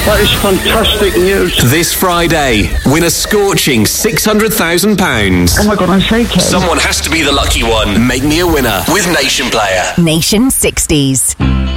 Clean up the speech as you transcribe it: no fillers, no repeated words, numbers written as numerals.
That is fantastic news. This Friday, win a scorching £600,000. Oh my God, I'm shaking. Someone has to be the lucky one. Make me a winner with Nation Player. Nation 60s.